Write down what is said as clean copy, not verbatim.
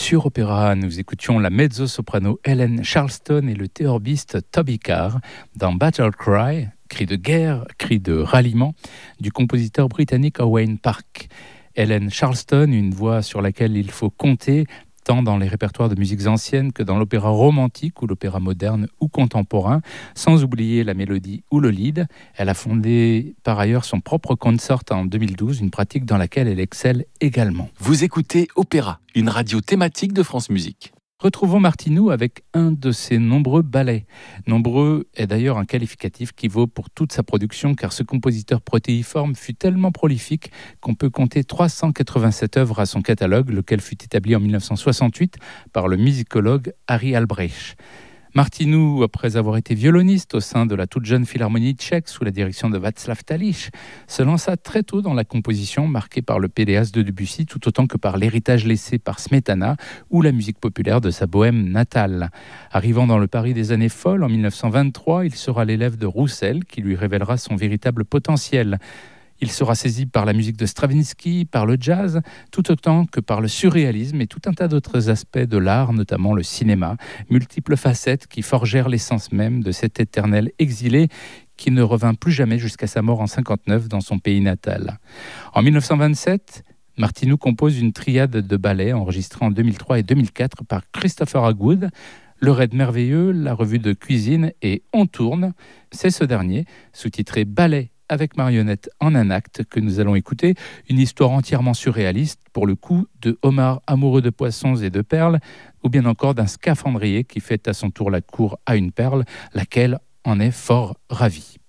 Sur Opéra, nous écoutions la mezzo-soprano Helen Charleston et le théorbiste Toby Carr dans Battle Cry, cri de guerre, cri de ralliement, du compositeur britannique Owain Park. Helen Charleston, une voix sur laquelle il faut compter, tant dans les répertoires de musiques anciennes que dans l'opéra romantique ou l'opéra moderne ou contemporain, sans oublier la mélodie ou le lead. Elle a fondé par ailleurs son propre consort en 2012, une pratique dans laquelle elle excelle également. Vous écoutez Opéra, une radio thématique de France Musique. Retrouvons Martinou avec un de ses nombreux ballets. Nombreux est d'ailleurs un qualificatif qui vaut pour toute sa production, car ce compositeur protéiforme fut tellement prolifique qu'on peut compter 387 œuvres à son catalogue, lequel fut établi en 1968 par le musicologue Harry Albrecht. Martinou, après avoir été violoniste au sein de la toute jeune Philharmonie tchèque sous la direction de Václav Tališ, se lança très tôt dans la composition marquée par le Péléas de Debussy tout autant que par l'héritage laissé par Smetana ou la musique populaire de sa Bohème natale. Arrivant dans le Paris des années folles en 1923, il sera l'élève de Roussel qui lui révélera son véritable potentiel. Il sera saisi par la musique de Stravinsky, par le jazz, tout autant que par le surréalisme et tout un tas d'autres aspects de l'art, notamment le cinéma, multiples facettes qui forgèrent l'essence même de cet éternel exilé qui ne revint plus jamais jusqu'à sa mort en 1959 dans son pays natal. En 1927, Martinou compose une triade de ballets enregistrés en 2003 et 2004 par Christopher Hogwood, Le Raid Merveilleux, la revue de cuisine et On tourne. C'est ce dernier, sous-titré Ballet avec marionnette en un acte, que nous allons écouter, une histoire entièrement surréaliste, pour le coup, de homard amoureux de poissons et de perles, ou bien encore d'un scaphandrier qui fait à son tour la cour à une perle, laquelle en est fort ravie.